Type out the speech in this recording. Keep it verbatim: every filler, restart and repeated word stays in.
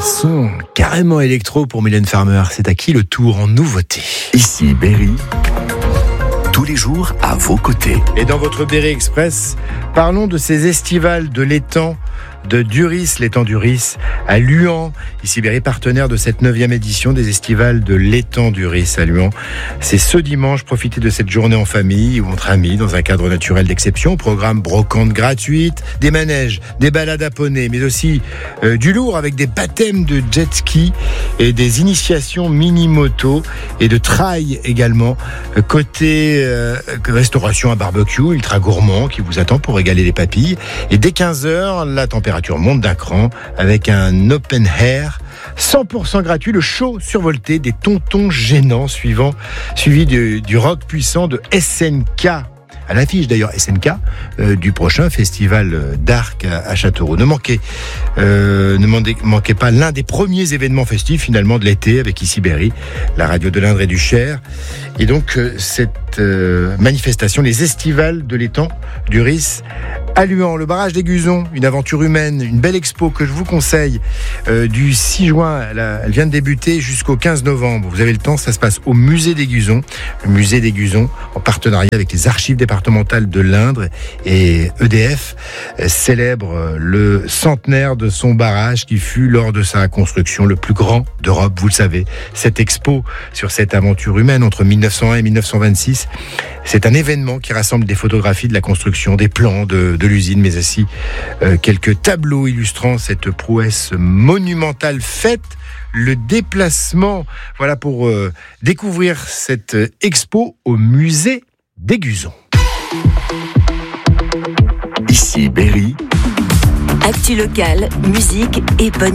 son carrément électro pour Mylène Farmer. C'est à qui le tour en nouveauté? Ici Berry, tous les jours à vos côtés. Et dans votre Berry Express, parlons de ces estivales de l'étang de Duris, l'étang Duris, à Luant. Ici Berry, partenaire de cette neuvième édition des estivales de l'étang Duris à Luant. C'est ce dimanche, profitez de cette journée en famille ou entre amis, dans un cadre naturel d'exception. Programme brocante gratuite, des manèges, des balades à poney, mais aussi euh, du lourd avec des baptêmes de jet ski et des initiations mini-moto et de trail également. Côté euh, restauration à barbecue, ultra gourmand qui vous attend pour régaler les papilles. Et dès quinze heures, la température monte d'un cran avec un open air cent pour cent gratuit, le show survolté des tontons gênants suivant, suivi du, du rock puissant de S N K. À l'affiche d'ailleurs S N K euh, du prochain festival d'Arc à, à Châteauroux. Ne manquez, euh, ne mandez, manquez pas l'un des premiers événements festifs finalement de l'été avec ici Berry, la radio de l'Indre et du Cher. Et donc euh, cette euh, manifestation, les estivales de l'étang Duris à Luant, le barrage des Guzons, une aventure humaine, une belle expo que je vous conseille euh, du six juin, elle, a, elle vient de débuter jusqu'au quinze novembre. Vous avez le temps, ça se passe au musée des Guzons, le musée des Guzons en partenariat avec les archives départementales de l'Indre et E D F euh, célèbre le centenaire de son barrage qui fut lors de sa construction le plus grand d'Europe, vous le savez. Cette expo sur cette aventure humaine entre mille neuf cent un et mille neuf cent vingt-six, c'est un événement qui rassemble des photographies de la construction, des plans de, de l'usine, mais aussi euh, quelques tableaux illustrant cette prouesse monumentale faite. Le déplacement, voilà pour euh, découvrir cette expo au musée des Guzons. Ici Berry. Actu locale, musique et bonne